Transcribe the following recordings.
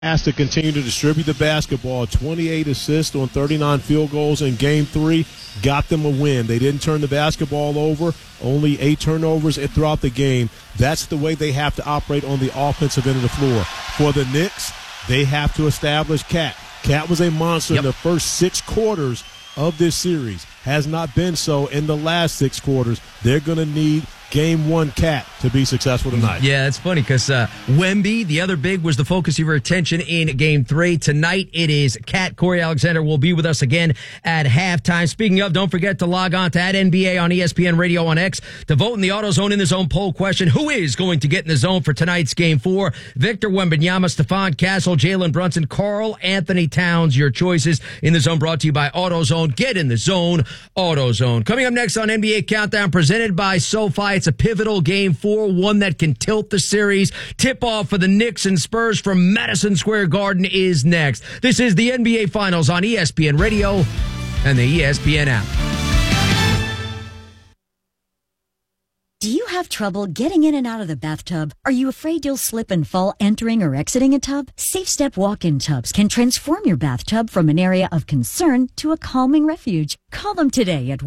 Has to continue to distribute the basketball. 28 assists on 39 field goals in Game 3 got them a win. They didn't turn the basketball over, only 8 turnovers throughout the game. That's the way they have to operate on the offensive end of the floor. For the Knicks, they have to establish Cat. Cat was a monster in the first 6 quarters of this series. Has not been so in the last 6 quarters. They're going to need Game 1 Cat to be successful tonight. Yeah, it's funny because Wemby, the other big, was the focus of your attention in Game 3. Tonight it is Cat. Corey Alexander will be with us again at halftime. Speaking of, don't forget to log on to @NBA on ESPN Radio on X to vote in the AutoZone in the Zone poll question. Who is going to get in the zone for tonight's Game 4? Victor Wembanyama, Stephon Castle, Jalen Brunson, Karl Anthony Towns. Your choices in the zone brought to you by AutoZone. Get in the zone, AutoZone. Coming up next on NBA Countdown, presented by SoFi. It's a pivotal Game 4, one that can tilt the series. Tip-off for the Knicks and Spurs from Madison Square Garden is next. This is the NBA Finals on ESPN Radio and the ESPN app. Do you have trouble getting in and out of the bathtub? Are you afraid you'll slip and fall entering or exiting a tub? SafeStep walk-in tubs can transform your bathtub from an area of concern to a calming refuge. Call them today at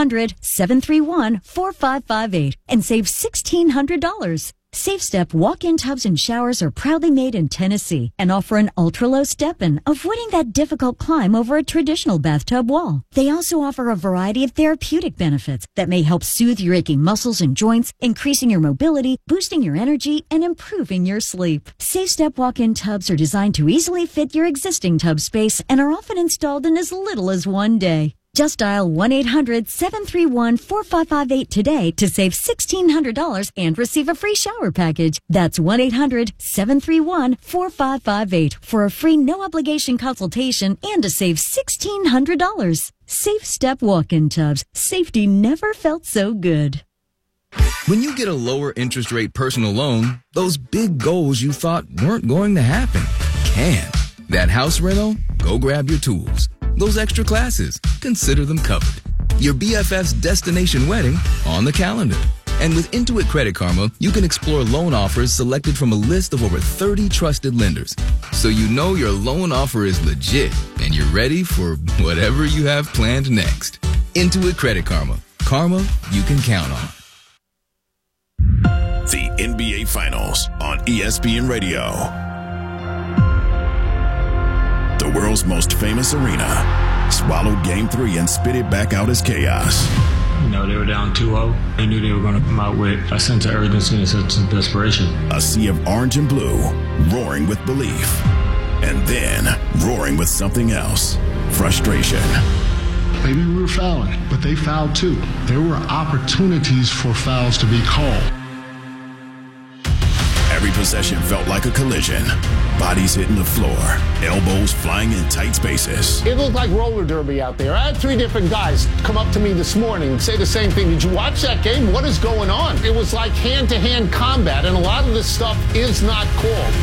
1-800-731-4558 and save $1,600. SafeStep walk-in tubs and showers are proudly made in Tennessee and offer an ultra-low step-in, avoiding that difficult climb over a traditional bathtub wall. They also offer a variety of therapeutic benefits that may help soothe your aching muscles and joints, increasing your mobility, boosting your energy, and improving your sleep. SafeStep walk-in tubs are designed to easily fit your existing tub space and are often installed in as little as 1 day. Just dial 1-800-731-4558 today to save $1,600 and receive a free shower package. That's 1-800-731-4558 for a free no-obligation consultation and to save $1,600. SafeStep walk-in tubs. Safety never felt so good. When you get a lower interest rate personal loan, those big goals you thought weren't going to happen can. That house rental? Go grab your tools. Those extra classes, consider them covered. Your BFF's destination wedding on the calendar. And with Intuit Credit Karma, you can explore loan offers selected from a list of over 30 trusted lenders. So you know your loan offer is legit and you're ready for whatever you have planned next. Intuit Credit Karma. Karma you can count on. The NBA Finals on ESPN Radio. The world's most famous arena swallowed Game 3 and spit it back out as chaos. You know, they were down 2-0. They knew they were going to come out with a sense of urgency and a sense of desperation. A sea of orange and blue, roaring with belief. And then roaring with something else, frustration. Maybe we were fouling, but they fouled too. There were opportunities for fouls to be called. Every possession felt like a collision. Bodies hitting the floor, elbows flying in tight spaces. It looked like roller derby out there. I had 3 different guys come up to me this morning and say the same thing. Did you watch that game? What is going on? It was like hand-to-hand combat, and a lot of this stuff is not called.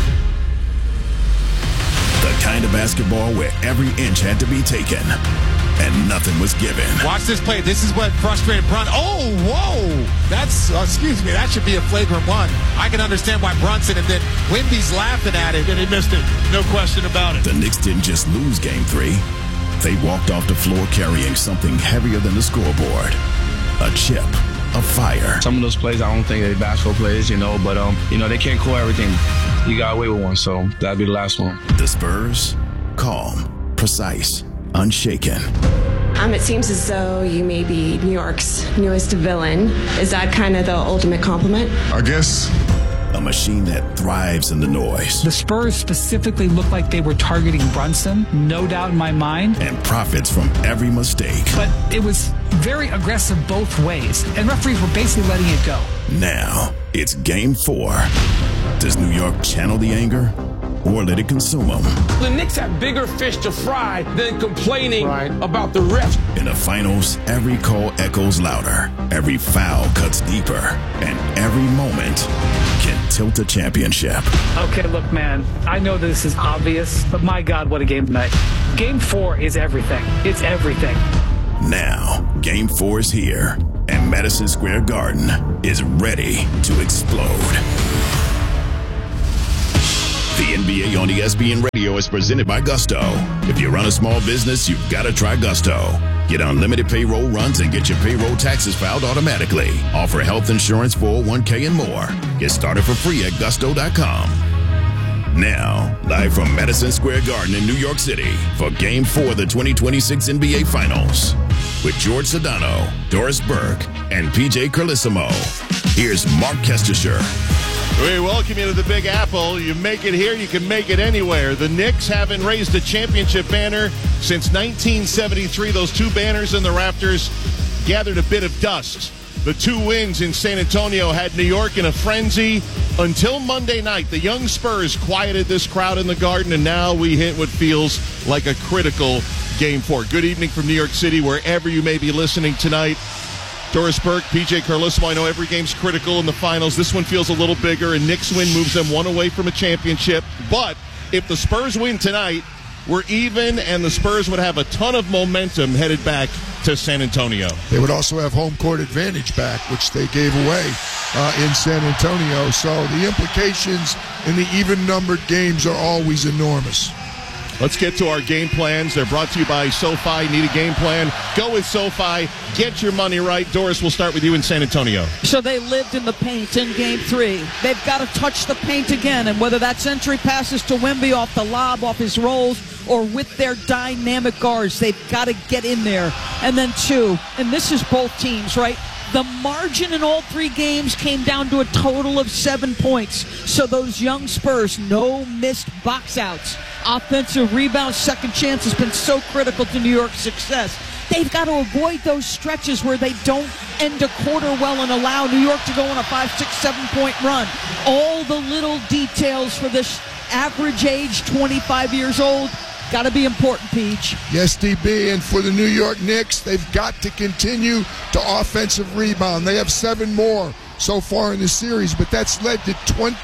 The kind of basketball where every inch had to be taken and nothing was given. Watch this play. This is what frustrated Brunson. Oh, whoa. That's, that should be a flagrant one. I can understand why Brunson and then Wemby's laughing at it, and he missed it. No question about it. The Knicks didn't just lose Game 3. They walked off the floor carrying something heavier than the scoreboard. A chip, a fire. Some of those plays, I don't think they're basketball plays, but, they can't call everything. You got away with one, so that'd be the last one. The Spurs, calm, precise, unshaken. It seems as though you may be New York's newest villain. Is that kind of the ultimate compliment? I guess. A machine that thrives in the noise. The Spurs specifically looked like they were targeting Brunson, no doubt in my mind. And profits from every mistake. But it was very aggressive both ways, and referees were basically letting it go. Now, it's Game 4. Does New York channel the anger? Or let it consume them. The Knicks have bigger fish to fry than complaining about the refs. In the finals, every call echoes louder, every foul cuts deeper, and every moment can tilt a championship. Okay, look, man, I know this is obvious, but my God, what a game tonight. Game 4 is everything. It's everything. Now, Game 4 is here, and Madison Square Garden is ready to explode. The NBA on ESPN Radio is presented by Gusto. If you run a small business, you've got to try Gusto. Get unlimited payroll runs and get your payroll taxes filed automatically. Offer health insurance, 401k, and more. Get started for free at gusto.com. Now, live from Madison Square Garden in New York City for Game 4 of the 2026 NBA Finals. With George Sedano, Doris Burke, and PJ Carlissimo. Here's Mark Kestisher. We welcome you to the Big Apple. You make it here, you can make it anywhere. The Knicks haven't raised a championship banner since 1973. Those two banners in the rafters gathered a bit of dust. The two wins in San Antonio had New York in a frenzy until Monday night. The young Spurs quieted this crowd in the Garden, and now we hit what feels like a critical Game 4. Good evening from New York City, wherever you may be listening tonight. Doris Burke, PJ Carlissimo. I know every game's critical in the finals. This one feels a little bigger. A Knicks win moves them one away from a championship. But if the Spurs win tonight, we're even, and the Spurs would have a ton of momentum headed back to San Antonio. They would also have home court advantage back, which they gave away in San Antonio. So the implications in the even-numbered games are always enormous. Let's get to our game plans. They're brought to you by SoFi. Need a game plan? Go with SoFi. Get your money right. Doris, we'll start with you in San Antonio. So they lived in the paint in Game 3. They've got to touch the paint again, and whether that's entry passes to Wemby off the lob, off his rolls, or with their dynamic guards, they've got to get in there. And then two, and this is both teams, right? The margin in all three games came down to a total of 7 points. So those young Spurs, no missed box outs. Offensive rebound, second chance has been so critical to New York's success. They've got to avoid those stretches where they don't end a quarter well and allow New York to go on a 5, 6, 7-point run. All the little details for this average age, 25 years old, got to be important, Peach. Yes, DB, and for the New York Knicks, they've got to continue to offensive rebound. They have 7 more so far in the series, but that's led to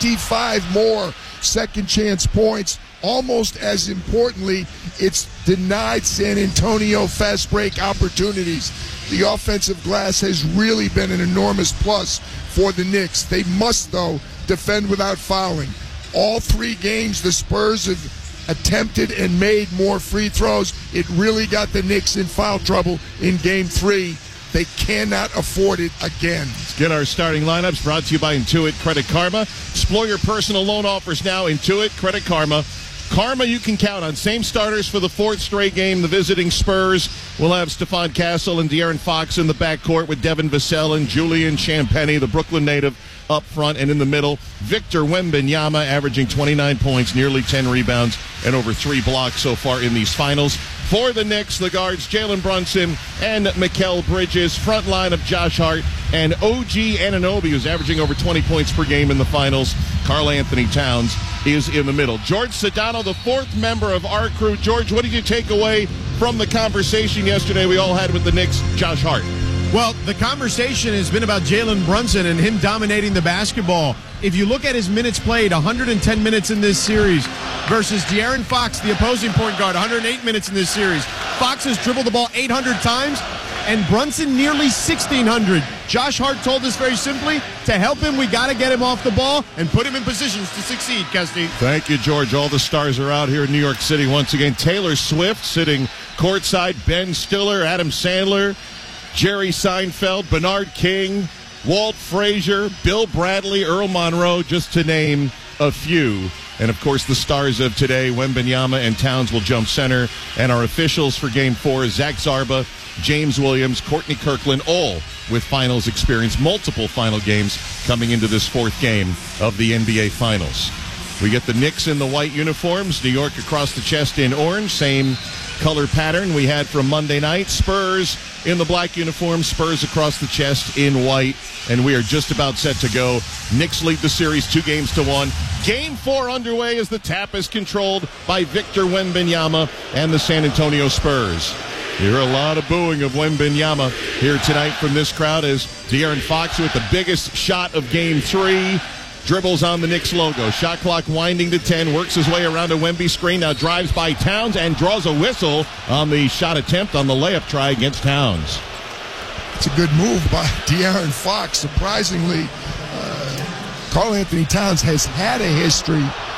25 more second chance points. Almost as importantly, it's denied San Antonio fast break opportunities. The offensive glass has really been an enormous plus for the Knicks. They must, though, defend without fouling. All 3 games, the Spurs have attempted and made more free throws. It really got the Knicks in foul trouble in Game 3. They cannot afford it again. Let's get our starting lineups brought to you by Intuit Credit Karma. Explore your personal loan offers now. Intuit Credit Karma. Karma you can count on. Same starters for the 4th straight game. The visiting Spurs will have Stephon Castle and De'Aaron Fox in the backcourt with Devin Vassell and Julian Champagnie, the Brooklyn native, up front. And in the middle, Victor Wembanyama averaging 29 points, nearly 10 rebounds, and over 3 blocks so far in these finals. For the Knicks, the guards Jalen Brunson and Mikal Bridges. Front line of Josh Hart and OG Anunoby, who's averaging over 20 points per game in the finals. Karl Anthony Towns is in the middle. George Sedano, the 4th member of our crew. George, what did you take away from the conversation yesterday we all had with the Knicks, Josh Hart? Well, the conversation has been about Jalen Brunson and him dominating the basketball. If you look at his minutes played, 110 minutes in this series versus De'Aaron Fox, the opposing point guard, 108 minutes in this series. Fox has dribbled the ball 800 times, and Brunson nearly 1,600. Josh Hart told us very simply, to help him, we got to get him off the ball and put him in positions to succeed, Kesty. Thank you, George. All the stars are out here in New York City once again. Taylor Swift sitting courtside, Ben Stiller, Adam Sandler, Jerry Seinfeld, Bernard King, Walt Frazier, Bill Bradley, Earl Monroe, just to name a few. And, of course, the stars of today, Wembanyama and Towns will jump center. And our officials for Game 4, Zach Zarba, James Williams, Courtney Kirkland, all with finals experience, multiple final games coming into this 4th game of the NBA Finals. We get the Knicks in the white uniforms, New York across the chest in orange, same color pattern we had from Monday night. Spurs in the black uniforms, Spurs across the chest in white, and we are just about set to go. Knicks lead the series 2-1. Game 4 underway as the tap is controlled by Victor Wembanyama and the San Antonio Spurs. You hear a lot of booing of Wembanyama here tonight from this crowd as De'Aaron Fox with the biggest shot of Game 3. Dribbles on the Knicks logo. Shot clock winding to 10. Works his way around a Wemby screen. Now drives by Towns and draws a whistle on the shot attempt on the layup try against Towns. It's a good move by De'Aaron Fox. Surprisingly, Karl Anthony Towns has had a history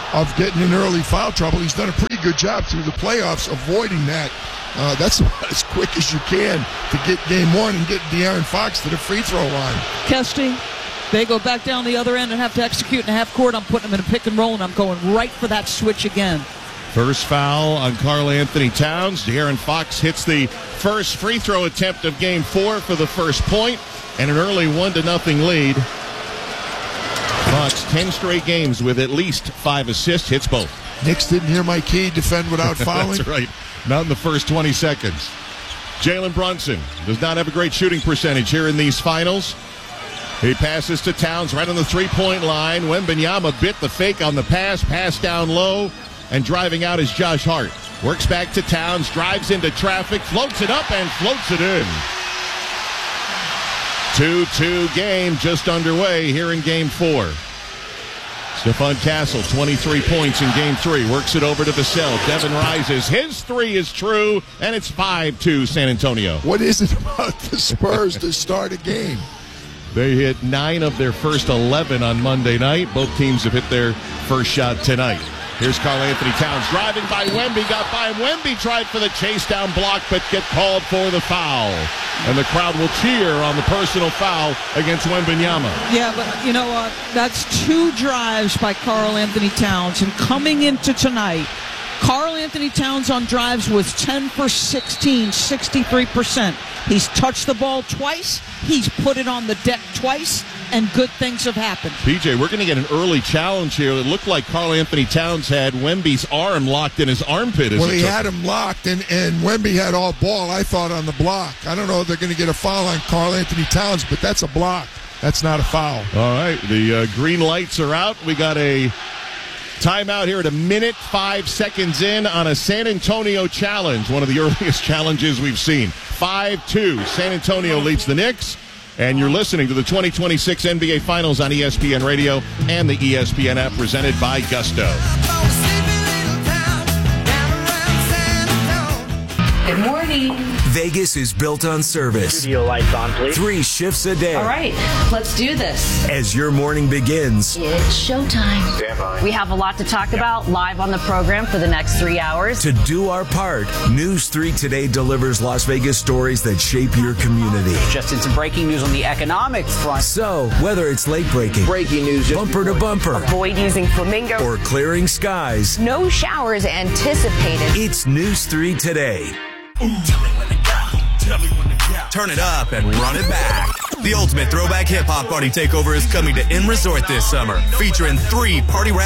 of getting in early foul trouble. He's done a pretty good job through the playoffs avoiding that. That's about as quick as you can to get game one and get De'Aaron Fox to the free throw line. Kesty, they go back down the other end and have to execute in half court. I'm putting them in a pick and roll, and I'm going right for that switch again. First foul on Karl Anthony Towns. De'Aaron Fox hits the first free throw attempt of game 4 for the first point, and an early 1-0 lead. Fox 10 straight games with at least 5 assists, hits both. Knicks didn't hear my key, defend without fouling. That's right. Not in the first 20 seconds. Jalen Brunson does not have a great shooting percentage here in these finals. He passes to Towns right on the three-point line. Wembanyama bit the fake on the pass down low, and driving out is Josh Hart. Works back to Towns, drives into traffic, floats it up, and floats it in. 2-2 game just underway here in game 4. Stephon Castle, 23 points in game 3. Works it over to Vassell. Devin rises. His 3 is true, and it's 5-2 San Antonio. What is it about the Spurs to start a game? They hit 9 of their first 11 on Monday night. Both teams have hit their first shot tonight. Here's Karl Anthony Towns driving by Wemby. Got by him. Wemby tried for the chase down block, but get called for the foul. And the crowd will cheer on the personal foul against Wembanyama. Yeah, but you know what? That's 2 drives by Karl Anthony Towns. And coming into tonight, Karl Anthony Towns on drives was 10 for 16, 63%. He's touched the ball twice. He's put it on the deck twice, and good things have happened. PJ, we're going to get an early challenge here. It looked like Karl Anthony Towns had Wemby's arm locked in his armpit. Well, he had him locked, and Wemby had all ball, I thought, on the block. I don't know if they're going to get a foul on Karl Anthony Towns, but that's a block. That's not a foul. All right, the green lights are out. We got a timeout here at 1:05 in on a San Antonio challenge, one of the earliest challenges we've seen. 5-2, San Antonio leads the Knicks, and you're listening to the 2026 NBA Finals on ESPN Radio and the ESPN app, presented by Gusto. Good morning. Vegas is built on service. Studio lights on, please. 3 shifts a day. All right, let's do this. As your morning begins, It's showtime. Stand by. We have a lot to talk about live on the program for the next 3 hours. To do our part, News 3 Today delivers Las Vegas stories that shape your community. Just into breaking news on the economic front. So, whether it's late breaking, breaking news, bumper to bumper, avoid using flamingo, or clearing skies, no showers anticipated. It's News 3 Today. Turn it up and run it back. The ultimate throwback hip-hop party takeover is coming to In Resort this summer, featuring 3 party rap